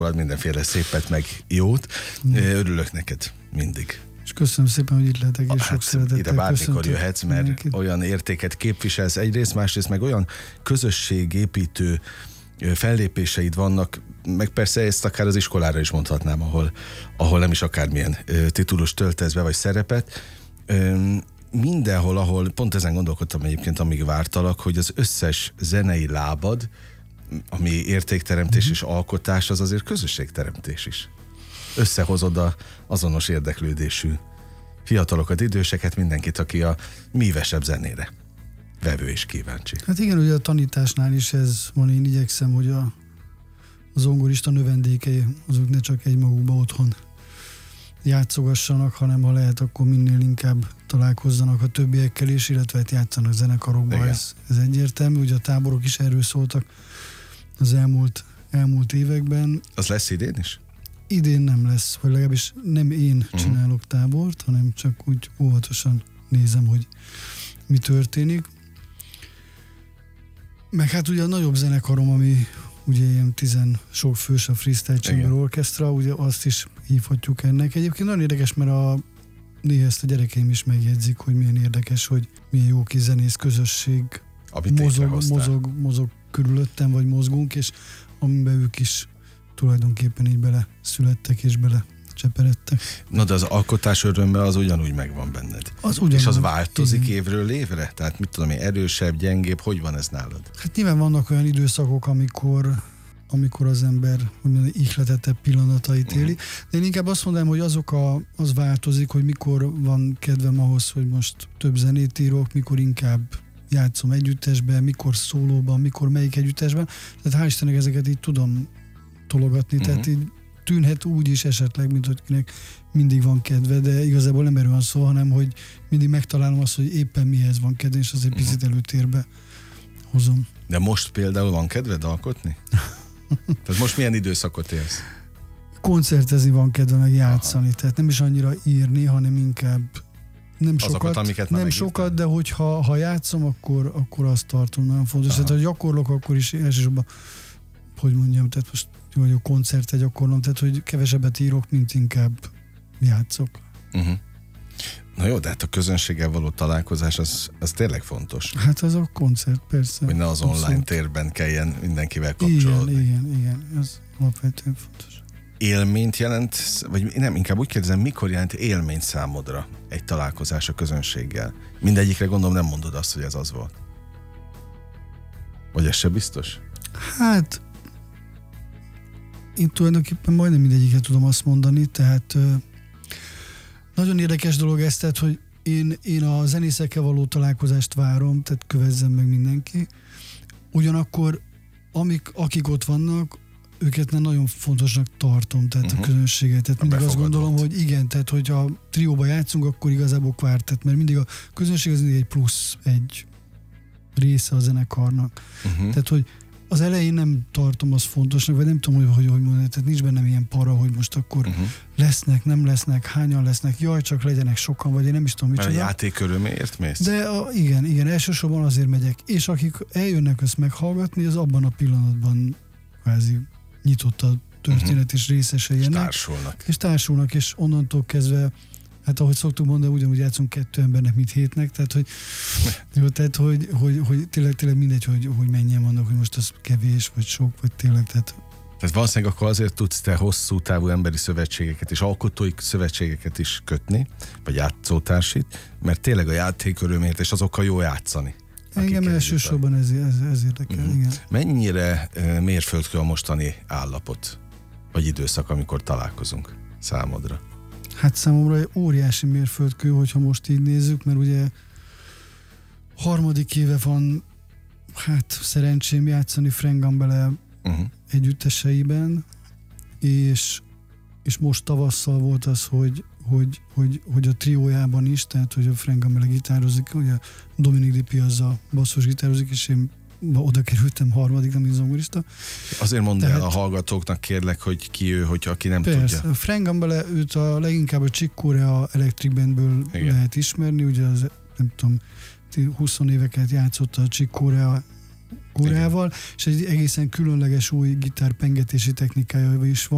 mindenféle szépet, meg jót. Örülök neked mindig. És köszönöm szépen, hogy itt lehetek, és sok szeretettel ide bármikor köszöntök jöhetsz, mert mindenkit. olyan értéket képviselsz egyrészt, másrészt meg olyan közösségépítő fellépéseid vannak, meg persze ezt akár az iskolára is mondhatnám, ahol nem is akármilyen titulust töltesz be, vagy szerepet. Mindenhol, ahol, pont ezen gondolkodtam egyébként, amíg vártalak, hogy az összes zenei lábad, ami értékteremtés és alkotás, az azért közösségteremtés is. Összehozod az azonos érdeklődésű fiatalokat, időseket, mindenkit, aki a mívesebb zenére vevő és kíváncsi. Hát igen, ugye a tanításnál is ez van, én igyekszem, hogy a zongorista növendékei azok ne csak egymagukba otthon játszogassanak, hanem ha lehet, akkor minél inkább találkozzanak a többiekkel is, illetve hát játszanak zenekarokba, ez egyértelmű. Ugye a táborok is erről szóltak az elmúlt években. Az lesz idén is? Idén nem lesz, vagy legalábbis nem én csinálok tábort, hanem csak úgy óvatosan nézem, hogy mi történik. Meg hát ugye a nagyobb zenekarom, ami ugye ilyen 10 sok fős a Freestyle Chamber Orchestra, ugye azt is hívhatjuk ennek. Egyébként nagyon érdekes, mert néha ezt a gyerekeim is megjegyzik, hogy milyen érdekes, hogy milyen jó kis zenész közösség mozog körülöttem, vagy mozgunk, és amiben ők is tulajdonképpen így bele születtek és bele cseperedtek. Na de az alkotás öröme az ugyanúgy megvan benned. És az változik évről évre? Tehát mit tudom én, erősebb, gyengébb, hogy van ez nálad? Hát nyilván vannak olyan időszakok, amikor az ember ihletettebb pillanatait éli, de én inkább azt mondanám, hogy az változik, hogy mikor van kedvem ahhoz, hogy most több zenét írok, mikor inkább játszom együttesben, mikor szólóban, mikor melyik együttesben. Tehát hál' Istennek ezeket így tudom tologatni, tehát így tűnhet úgy is esetleg, mint hogy kinek mindig van kedve, de igazából nem erről van szó, hanem hogy mindig megtalálom azt, hogy éppen mihez van kedve, és azért picit előtérbe hozom. De most például van kedved alkotni? Tehát most milyen időszakot élsz? Koncertezni van kedve, meg játszani, tehát nem is annyira írni, hanem inkább nem sokat, de hogyha játszom, akkor azt tartom nagyon fontos. Tehát ha gyakorlok, akkor is elsősorban, hogy mondjam, tehát most vagy a koncertre gyakorlom, tehát hogy kevesebbet írok, mint inkább játszok. Na jó, de hát a közönséggel való találkozás az tényleg fontos. Hát az a koncert, persze. Hogy ne az online térben kelljen mindenkivel kapcsolódni. Igen, ez alapvetően fontos. Élményt jelent, vagy nem, inkább úgy kérdezem, mikor jelent élményt számodra egy találkozás a közönséggel? Mindegyikre gondolom nem mondod azt, hogy ez az volt. Vagy ez se biztos? Hát én tulajdonképpen majdnem mindegyiket tudom azt mondani, tehát nagyon érdekes dolog ez, tehát, hogy én a zenészekkel való találkozást várom, tehát kövezzem meg mindenki. Ugyanakkor akik ott vannak, őket nem nagyon fontosnak tartom, tehát a közönséget. Tehát mindig azt gondolom, hogy igen, tehát hogyha trióba játszunk, akkor igazából kvártett, mert mindig a közönség az mindig egy plusz, egy része a zenekarnak. Tehát, hogy az elején nem tartom azt fontosnak, vagy nem tudom, hogy mondani, tehát nincs bennem ilyen para, hogy most akkor lesznek, nem lesznek, hányan lesznek, jaj, csak legyenek sokan, vagy én nem is tudom, micsoda. Mert a játék öröméért mész? De igen, elsősorban azért megyek. És akik eljönnek ezt meghallgatni, az abban a pillanatban kvázi nyitott a történet és részesei ennek. És társulnak, és onnantól kezdve, hát ahogy szoktuk mondani, ugyanúgy játszunk 2 embernek, mint 7-nek, tehát hogy tényleg mindegy, hogy mennyien vannak, hogy most az kevés, vagy sok, vagy tényleg, tehát valószínűleg akkor azért tudsz te hosszú távú emberi szövetségeket és alkotói szövetségeket is kötni, vagy játszótársit, mert tényleg a játék örömért, és azokkal jó játszani. Engem elsősorban ez érdekel, igen. Mennyire mérföldkő a mostani állapot, vagy időszak, amikor találkozunk számodra? Hát számomra óriási mérföldkő, hogyha most így nézzük, mert ugye 3. éve van, hát szerencsém játszani Frank Gambale együtteseiben, és most tavasszal volt az, hogy a triójában is, tehát hogy a Frank Gambale gitározik, ugye Dominic Di Piazza basszus gitározik, és én oda kerültem 3. mint zongorista. Azért mondd el a hallgatóknak, kérlek, hogy ki ő, hogy aki nem tudja. Frank Gambale, őt leginkább a Chick Corea Electric Bandből lehet ismerni, ugye az, nem tudom, 20 éveket játszott a Chick Coreával, és egy egészen különleges új gitárpengetési technikája is van.